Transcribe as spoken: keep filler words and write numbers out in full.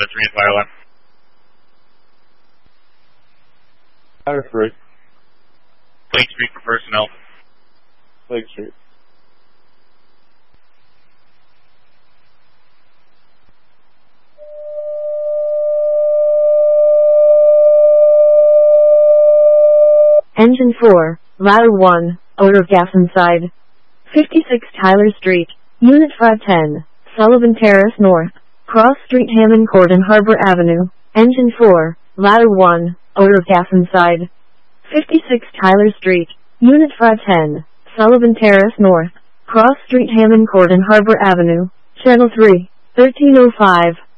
Ladder three and fire left. Ladder three. Lake Street for personnel. Lake Street. Engine four, Ladder one, odor of gas inside. fifty-six Tyler Street, Unit five ten, Sullivan Terrace North, Cross Street Hammond Court and Harbor Avenue. Engine four, Ladder one, odor of gas inside. fifty-six Tyler Street, Unit five ten, Sullivan Terrace North, Cross Street Hammond Court and Harbor Avenue. Channel three, thirteen oh five.